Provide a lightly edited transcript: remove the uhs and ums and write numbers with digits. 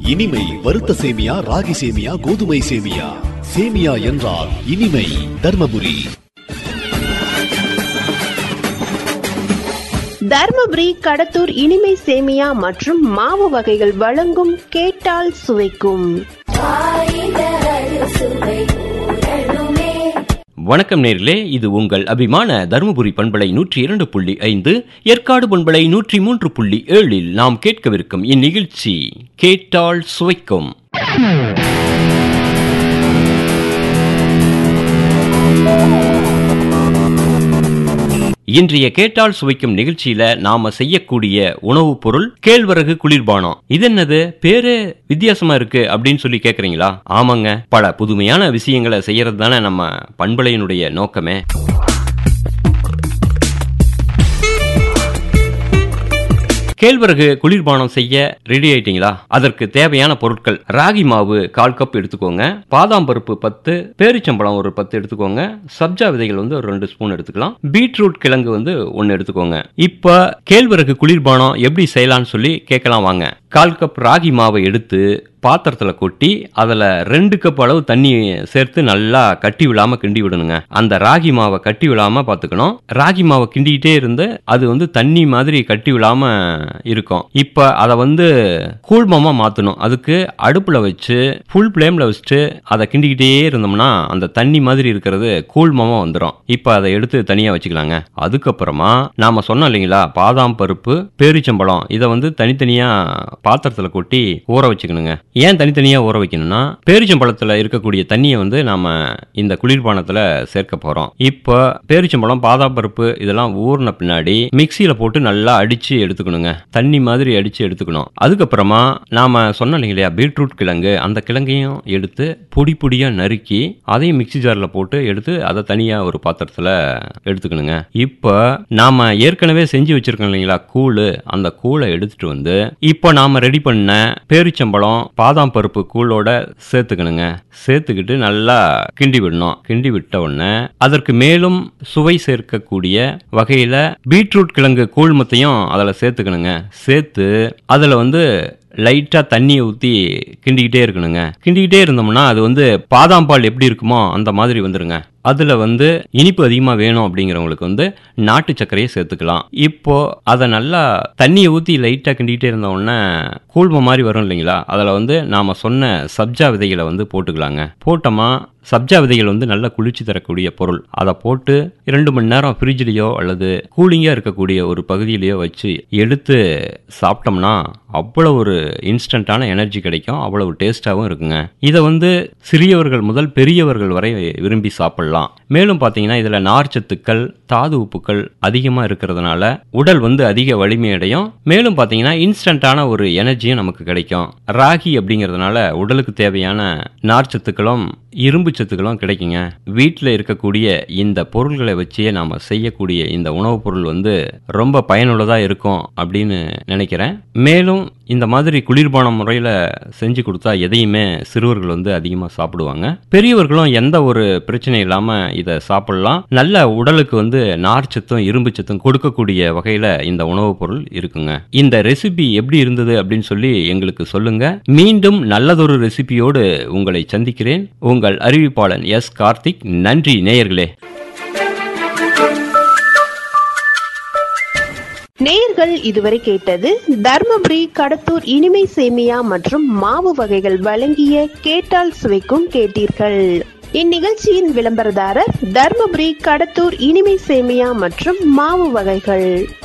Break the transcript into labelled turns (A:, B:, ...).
A: இனிமை வறுத்த சேமியா, ராகி சேமியா, கோதுமை சேமியா. சேமியா என்றால் இனிமை. தர்மபுரி.
B: தர்மபுரி கடத்தூர் இனிமை சேமியா மற்றும் மாவு வகைகள் வழங்கும் கேட்டால் சுவைக்கும்.
C: வணக்கம் நேர்களே, இது உங்கள் அபிமான தருமபுரி பண்பலை 102.5, ஏற்காடு பண்பலை 103.7 நாம் கேட்கவிருக்கும் இந்நிகழ்ச்சி கேட்டால் சுவைக்கும். இன்றைய கேட்டால் சுவைக்கும் நிகழ்ச்சியில நாம செய்யக்கூடிய உணவுப் பொருள் கேழ்வரகு குளிர்பானம். இது என்னது, பேரு வித்தியாசமா இருக்கு அப்படின்னு சொல்லி கேக்குறீங்களா? ஆமாங்க, பல புதுமையான விஷயங்களை செய்யறது தானே நம்ம பண்பலையினுடைய நோக்கமே. கேழ்வரகு குளிர்பானம் செய்ய ரெடி ஆயிட்டீங்களா? அதற்கு தேவையான பொருட்கள்: ராகி மாவு 1/4 கப் எடுத்துக்கோங்க, பாதாம் பருப்பு 10, பேரிச்சம்பழம் ஒரு 10 எடுத்துக்கோங்க, சப்ஜா விதைகள் ஒரு 2 ஸ்பூன் எடுத்துக்கலாம், பீட்ரூட் கிழங்கு 1 எடுத்துக்கோங்க. இப்ப கேழ்வரகு குளிர்பானம் எப்படி செய்யலாம்னு சொல்லி கேட்கலாம் வாங்க. 1/4 கப் ராகி மாவை எடுத்து பாத்திரத்துல கொட்டி அதுல 2 கப் அளவு தண்ணி சேர்த்து நல்லா கட்டி விழாம கிண்டி விடணுங்க. அந்த ராகி மாவை கட்டி விழாம பாத்துக்கணும். ராகி மாவை கிண்டிக்கிட்டே இருந்து அது தண்ணி மாதிரி கட்டி விழாம இருக்கும். இப்ப அதை கூழ்மமா மாத்தணும். அதுக்கு அடுப்புல வச்சு ஃபுல் ஃப்ளேம்ல வச்சுட்டு அதை கிண்டிக்கிட்டே இருந்தோம்னா அந்த தண்ணி மாதிரி இருக்கிறது கூழ்மமா வந்துடும். இப்ப அதை எடுத்து தனியா வச்சுக்கலாங்க. அதுக்கப்புறமா நாம சொன்னோம் இல்லைங்களா, பாதாம் பருப்பு, பேரிச்சம்பழம், இதை தனித்தனியா பாத்திரத்துல கொட்டி ஊற வச்சுக்கணுங்க. ஏன் தனித்தனியா ஊற வைக்கணும்னா, பேரிச்சம்பழத்துல இருக்கக்கூடிய தண்ணியை நாம இந்த குளிர்பானத்துல சேர்க்க போறோம். இப்ப பேரிச்சம்பழம், பாதாம் பருப்பு இதெல்லாம் ஊறின பின்னாடி மிக்சியில போட்டு நல்லா அடிச்சு எடுத்துக்கணுங்க. தண்ணி மாதிரி அடிச்சு எடுத்துக்கணும். அதுக்கப்புறமா நாம சொன்னோம் இல்லையா பீட்ரூட் கிழங்கு, அந்த கிழங்கையும் எடுத்து பொடி பொடியா நறுக்கி அதையும் மிக்சி ஜார்ல போட்டு எடுத்து அதை தனியா ஒரு பாத்திரத்துல எடுத்துக்கணுங்க. இப்ப நாம ஏற்கனவே செஞ்சு வச்சிருக்கோம் இல்லைங்களா கூழு, அந்த கூழை எடுத்துட்டு இப்ப நாம ரெடி பண்ண பேரிச்சம்பழம், பாதாம் பருப்பு கூழோட சேர்த்துக்கணுங்க. சேர்த்துக்கிட்டு நல்லா கிண்டி விடணும். கிண்டி விட்ட உடனே அதற்கு மேலும் சுவை சேர்க்கக்கூடிய வகையில பீட்ரூட் கிழங்கு கூழ்மத்தையும் அதில் சேர்த்துக்கணுங்க. சேர்த்து அதில் லைட்டா தண்ணியை ஊற்றி கிண்டிக்கிட்டே இருக்கணுங்க. கிண்டிக்கிட்டே இருந்தோம்னா அது பாதாம் பால் எப்படி இருக்குமோ அந்த மாதிரி வந்துருங்க. அதுல இனிப்பு அதிகமா வேணும் அப்படிங்கிறவங்களுக்கு நாட்டு சர்க்கரையை சேர்த்துக்கலாம். இப்போ அதை நல்லா தண்ணியை ஊற்றி லைட்டா கிண்டிக்கிட்டே இருந்த உடனே கூழ்ம மாதிரி வரும் இல்லைங்களா, அதுல நாம சொன்ன சப்ஜா விதைகளை போட்டுக்கலாங்க. போட்டோமா சப்ஜா விதைகள் நல்ல குளிர்ச்சி தரக்கூடிய பொருள். அதை போட்டு 2 மணி நேரம் ஃப்ரிட்ஜ்லயோ அல்லது கூலிங்கா இருக்கக்கூடிய ஒரு பகுதியிலயோ வச்சு எடுத்து சாப்பிட்டோம்னா அவ்வளவு ஒரு இன்ஸ்டன்டான எனர்ஜி கிடைக்கும். அவ்வளவு டேஸ்டாகவும் இருக்குங்க. இதை சிறியவர்கள் முதல் பெரியவர்கள் வரை விரும்பி சாப்பிடலாம். மேலும் பார்த்தீங்கன்னா இதுல நார்ச்சத்துக்கள், தாது உப்புக்கள் அதிகமா இருக்கிறதுனால உடல் அதிக வலிமை அடையும். மேலும் பார்த்தீங்கன்னா இன்ஸ்டன்டான ஒரு எனர்ஜியும் நமக்கு கிடைக்கும். ராகி அப்படிங்கிறதுனால உடலுக்கு தேவையான நார்ச்சத்துக்களும் இரும்பு சத்துக்களும் கிடைக்குங்க. வீட்டில் இருக்கக்கூடிய இந்த பொருள்களை வச்சே நாம செய்யக்கூடிய இந்த உணவுப் பொருள் ரொம்ப பயனுள்ளதா இருக்கும் அப்படின்னு நினைக்கிறேன். மேலும் இந்த மாதிரி குளிர்பான முறையில செஞ்சு கொடுத்தா எதையுமே சிறுவர்கள் அதிகமா சாப்பிடுவாங்க. பெரியவர்களும் எந்த ஒரு பிரச்சனை இல்லாம இதை சாப்பிடலாம். நல்ல உடலுக்கு நார்ச்சத்தும் இரும்பு சத்தும் கொடுக்கக்கூடிய வகையில இந்த உணவுப் பொருள் இருக்குங்க. இந்த ரெசிபி எப்படி இருந்தது அப்படின்னு சொல்லி எங்களுக்கு சொல்லுங்க. மீண்டும் நல்லதொரு ரெசிபியோடு உங்களை சந்திக்கிறேன். உங்கள் அறிவிப்பாளன் எஸ். கார்த்திக். நன்றி நேயர்களே.
B: நேயர்கள் இதுவரை கேட்டது தர்மபுரி கடத்தூர் இனிமை சேமியா மற்றும் மாவு வகைகள் வழங்கிய கேட்டால் சுவைக்கும் கேட்டீர்கள். இந்நிகழ்ச்சியின் விளம்பரதாரர் தர்மபுரி கடத்தூர் இனிமை சேமியா மற்றும் மாவு வகைகள்.